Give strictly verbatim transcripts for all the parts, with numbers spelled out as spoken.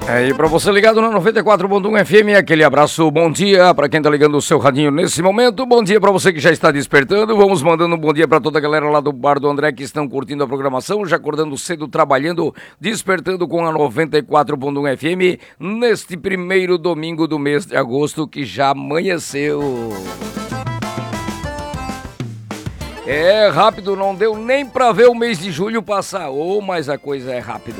É, e para você ligado na noventa e quatro ponto um F M, aquele abraço, bom dia para quem tá ligando o seu radinho nesse momento, bom dia para você que já está despertando, vamos mandando um bom dia para toda a galera lá do Bar do André que estão curtindo a programação, já acordando cedo, trabalhando, despertando com a noventa e quatro ponto um F M, neste primeiro domingo do mês de agosto que já amanheceu. É rápido, não deu nem para ver o mês de julho passar, oh, mas a coisa é rápida.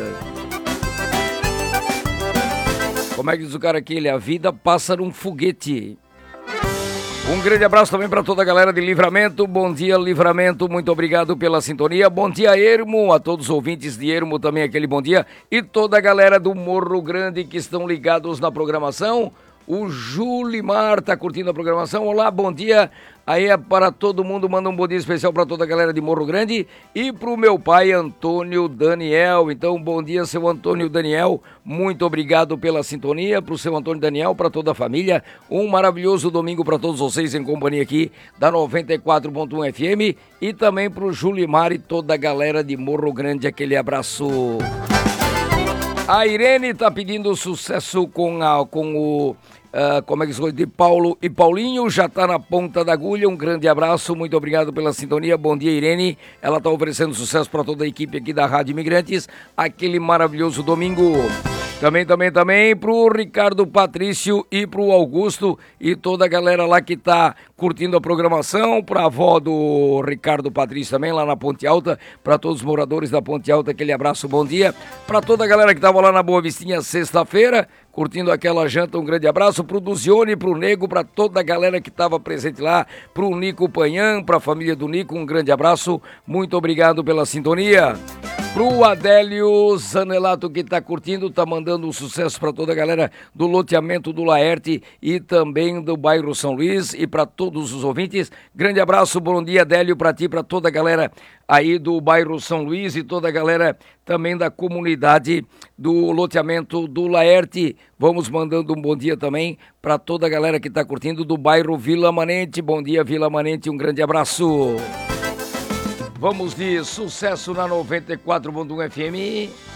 Como é que diz o cara aqui? A vida passa num foguete. Um grande abraço também para toda a galera de Livramento. Bom dia, Livramento. Muito obrigado pela sintonia. Bom dia, Ermo. A todos os ouvintes de Ermo também aquele bom dia. E toda a galera do Morro Grande que estão ligados na programação. O Julimar tá curtindo a programação. Olá, bom dia. Aí é para todo mundo, manda um bom dia especial para toda a galera de Morro Grande e pro meu pai Antônio Daniel. Então, bom dia, seu Antônio Daniel. Muito obrigado pela sintonia. Pro seu Antônio Daniel, para toda a família. Um maravilhoso domingo para todos vocês em companhia aqui da noventa e quatro ponto um F M e também pro Julimar e toda a galera de Morro Grande. Aquele abraço. A Irene tá pedindo sucesso com, a, com o... Uh, como é que se chama? De Paulo e Paulinho, já tá na ponta da agulha. Um grande abraço, muito obrigado pela sintonia. Bom dia, Irene. Ela tá oferecendo sucesso para toda a equipe aqui da Rádio Imigrantes. Aquele maravilhoso domingo. Também, também, também pro Ricardo Patrício e pro Augusto e toda a galera lá que tá curtindo a programação. Pra avó do Ricardo Patrício também, lá na Ponte Alta. Pra todos os moradores da Ponte Alta, aquele abraço, bom dia. Pra toda a galera que tava lá na Boa Vistinha sexta-feira, curtindo aquela janta, um grande abraço pro Duzione, pro Nego, pra toda a galera que estava presente lá, pro Nico Panhan, pra família do Nico, um grande abraço, muito obrigado pela sintonia. Pro Adélio Zanelato que tá curtindo, tá mandando um sucesso para toda a galera do loteamento do Laerte e também do bairro São Luís e para todos os ouvintes. Grande abraço, bom dia, Adélio, para ti, para toda a galera aí do bairro São Luís e toda a galera também da comunidade do loteamento do Laerte. Vamos mandando um bom dia também para toda a galera que tá curtindo do bairro Vila Manente. Bom dia, Vila Manente, um grande abraço. Vamos de sucesso na noventa e quatro ponto um F M.